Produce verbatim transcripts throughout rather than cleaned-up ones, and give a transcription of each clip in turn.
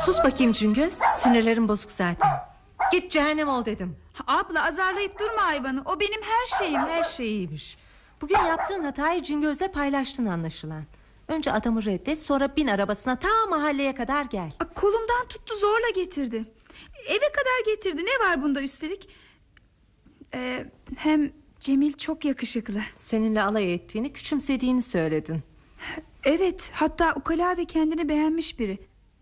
Sus bakayım Cingöz, sinirlerim bozuk zaten. Git cehennem ol dedim. Abla azarlayıp durma hayvanı. O benim her şeyim. Her şeyiymiş. Bugün yaptığın hatayı Cingöz'le paylaştın anlaşılan. Önce adamı reddet, sonra bin arabasına ta mahalleye kadar gel. Kolumdan tuttu, zorla getirdi. Eve kadar getirdi. Ne var bunda üstelik? Ee, hem Cemil çok yakışıklı. Seninle alay ettiğini, küçümsediğini söyledin. Evet, hatta ukala ve kendini beğenmiş biri.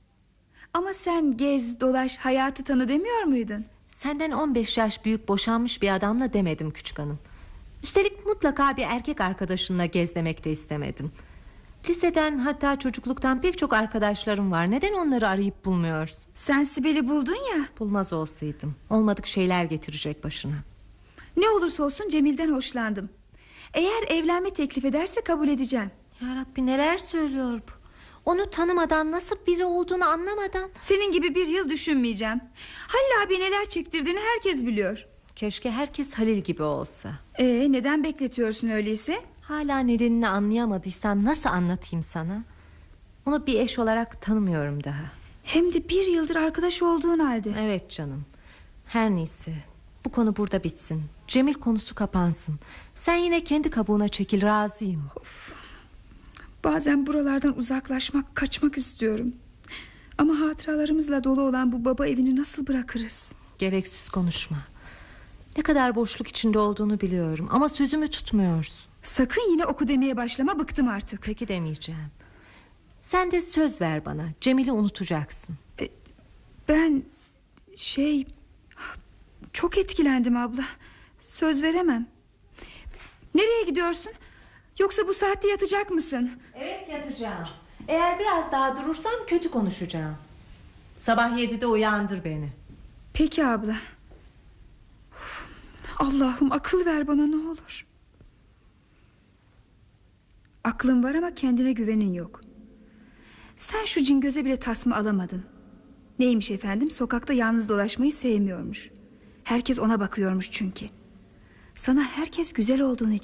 Ama sen gez, dolaş, hayatı tanı demiyor muydun? Senden on beş yaş büyük boşanmış bir adamla demedim küçük hanım. Üstelik mutlaka bir erkek arkadaşınla gez demek de istemedim. Liseden, hatta çocukluktan pek çok arkadaşlarım var. Neden onları arayıp bulmuyorsun? Sen Sibel'i buldun ya. Bulmaz olsaydım olmadık şeyler getirecek başına. Ne olursa olsun Cemil'den hoşlandım. Eğer evlenme teklif ederse kabul edeceğim. Ya Rabbi, neler söylüyor bu? Onu tanımadan, nasıl biri olduğunu anlamadan. Senin gibi bir yıl düşünmeyeceğim. Halil abi neler çektirdiğini herkes biliyor. Keşke herkes Halil gibi olsa. Ee, neden bekletiyorsun öyleyse? Hala nedenini anlayamadıysan nasıl anlatayım sana? Onu bir eş olarak tanımıyorum daha. Hem de bir yıldır arkadaş olduğun halde. Evet canım. Her neyse, bu konu burada bitsin. Cemil konusu kapansın. Sen yine kendi kabuğuna çekil, razıyım. Of. Bazen buralardan uzaklaşmak, kaçmak istiyorum. Ama hatıralarımızla dolu olan bu baba evini nasıl bırakırız? Gereksiz konuşma. Ne kadar boşluk içinde olduğunu biliyorum, ama sözümü tutmuyorsun. Sakın yine oku demeye başlama, bıktım artık. Peki, demeyeceğim. Sen de söz ver bana, Cemil'i unutacaksın. e, Ben şey Çok etkilendim abla. Söz veremem. Nereye gidiyorsun? Yoksa bu saatte yatacak mısın? Evet, yatacağım. Eğer biraz daha durursam kötü konuşacağım. Sabah yedide uyandır beni. Peki abla. Allah'ım, akıl ver bana ne olur. Aklın var ama kendine güvenin yok. Sen şu Cingöz'e bile tasma alamadın. Neymiş efendim, sokakta yalnız dolaşmayı sevmiyormuş. Herkes ona bakıyormuş çünkü. Sana herkes güzel olduğun için